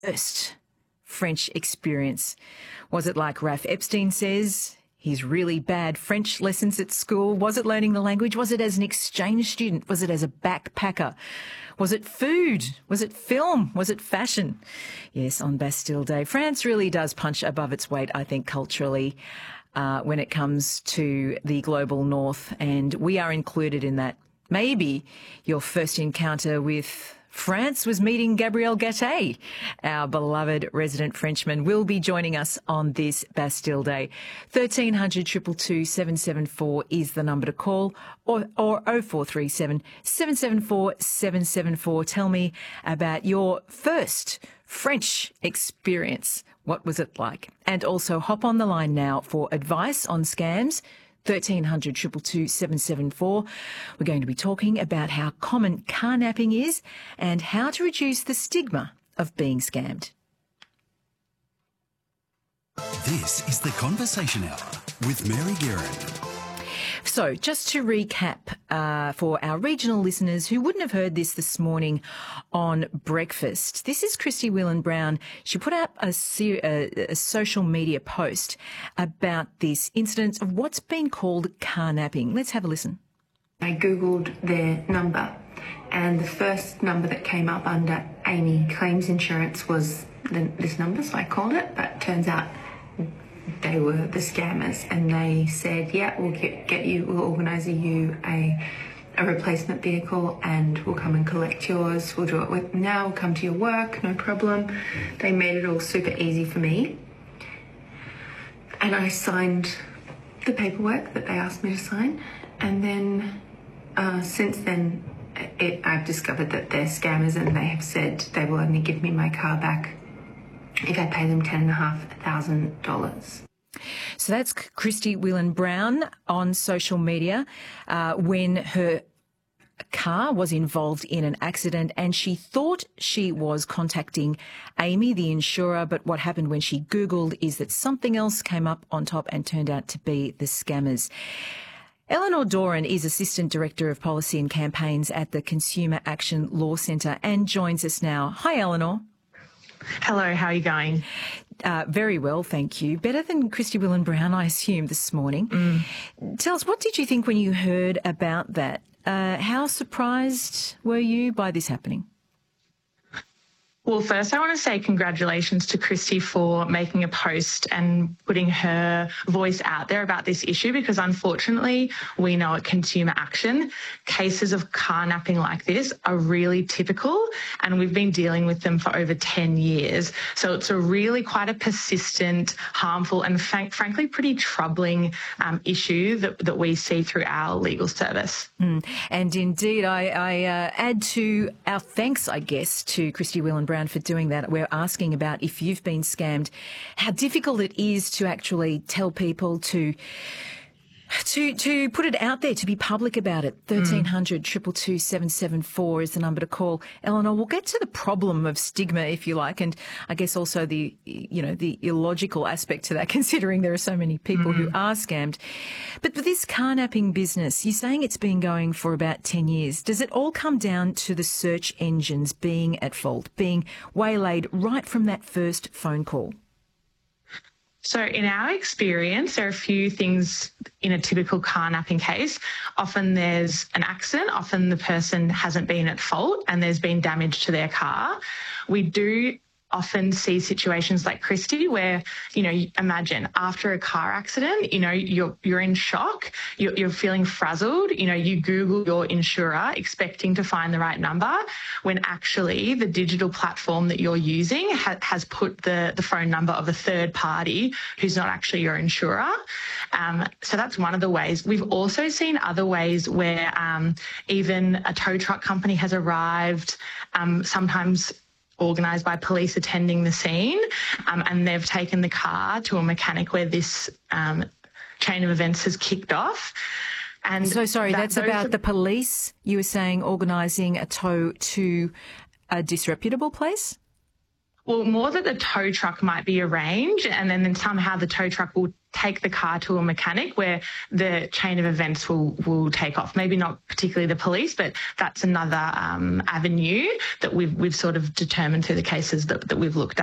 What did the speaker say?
first French experience? Was it like Ralph Epstein says, his really bad French lessons at school? Was it learning the language? Was it as an exchange student? Was it as a backpacker? Was it food? Was it film? Was it fashion? Yes, on Bastille Day, France really does punch above its weight, I think, culturally, when it comes to the global north, and we are included in that. Maybe your first encounter with France was meeting Gabriel Gattei. Our beloved resident Frenchman will be joining us on this Bastille Day. 1300 222 774 is the number to call, or 0437 774 774. Tell me about your first French experience. What was it like? And also hop on the line now for advice on scams. 1300 222 774. We're going to be talking about how common carnapping is and how to reduce the stigma of being scammed. This is the Conversation Hour with Mary Guerin. So just to recap for our regional listeners who wouldn't have heard this morning on breakfast, this is Christy Whelan-Brown. She put out a social media post about this incident of what's been called carnapping. Let's have a listen. I googled their number, and the first number that came up under Amy Claims Insurance was this number, so I called it, but it turns out they were the scammers, and they said, yeah, we'll get you, we'll organise you a replacement vehicle, and we'll come and collect yours. We'll do it now, we'll come to your work, no problem. They made it all super easy for me. And I signed the paperwork that they asked me to sign. And then since then, I've discovered that they're scammers, and they have said they will only give me my car back if I pay them $10,500. So that's Christy Whelan-Brown on social media when her car was involved in an accident, and she thought she was contacting Amy, the insurer, but what happened when she Googled is that something else came up on top and turned out to be the scammers. Eleanor Doran is Assistant Director of Policy and Campaigns at the Consumer Action Law Centre and joins us now. Hi, Eleanor. Hello, how are you going? Very well, thank you. Better than Christy Whelan-Brown, I assume, this morning. Tell us, what did you think when you heard about that? How surprised were you by this happening? Well, first I want to say congratulations to Christy for making a post and putting her voice out there about this issue, because unfortunately we know at Consumer Action cases of carnapping like this are really typical, and we've been dealing with them for over 10 years. So it's a really quite a persistent, harmful and frankly pretty troubling issue that we see through our legal service. And indeed, I add to our thanks, I guess, to Christy Whelan-Brown for doing that. We're asking about, if you've been scammed, how difficult it is to actually tell people to put it out there, to be public about it. 1300 222 774 is the number to call. Eleanor, we'll get to the problem of stigma, if you like, and I guess also the illogical aspect to that, considering there are so many people who are scammed. But with this carnapping business, you're saying it's been going for about 10 years. Does it all come down to the search engines being at fault, being waylaid right from that first phone call? So in our experience, there are a few things in a typical carnapping case. Often there's an accident, often the person hasn't been at fault and there's been damage to their car. We do often see situations like Christy where, imagine after a car accident, you're in shock, you're feeling frazzled, you Google your insurer expecting to find the right number, when actually the digital platform that you're using has put the phone number of a third party who's not actually your insurer. So that's one of the ways. We've also seen other ways where even a tow truck company has arrived, sometimes organised by police attending the scene, and they've taken the car to a mechanic where this chain of events has kicked off. And so sorry, that's about the police, you were saying, organising a tow to a disreputable place? Well, more that the tow truck might be arranged and then somehow the tow truck will take the car to a mechanic where the chain of events will take off. Maybe not particularly the police, but that's another avenue that we've sort of determined through the cases that we've looked at.